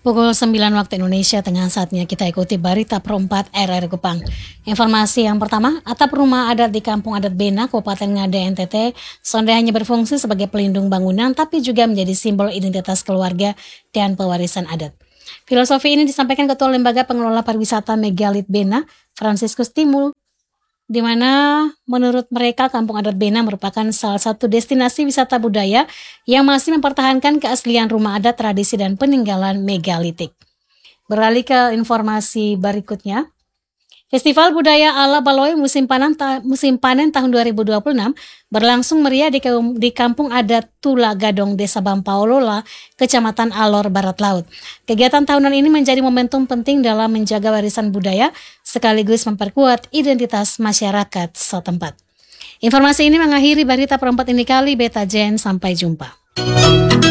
Pukul 9 waktu Indonesia Tengah, saatnya kita ikuti berita perempat RRI Kupang. Informasi yang pertama, atap rumah adat di Kampung Adat Bena, Kabupaten Ngada, NTT, sonde hanya berfungsi sebagai pelindung bangunan, tapi juga menjadi simbol identitas keluarga dan pewarisan adat. Filosofi ini disampaikan Ketua Lembaga Pengelola Pariwisata Megalit Bena, Franciscus Timul, di mana menurut mereka Kampung Adat Bena merupakan salah satu destinasi wisata budaya yang masih mempertahankan keaslian rumah adat, tradisi, dan peninggalan megalitik. Beralih ke informasi berikutnya. Festival Budaya Ala Baloi musim panen tahun 2026 berlangsung meriah di Kampung Adat Tula Gadong, Desa Bampaulola, Kecamatan Alor, Barat Laut. Kegiatan tahunan ini menjadi momentum penting dalam menjaga warisan budaya sekaligus memperkuat identitas masyarakat setempat. Informasi ini mengakhiri berita perempat ini kali. Beta Jen, sampai jumpa.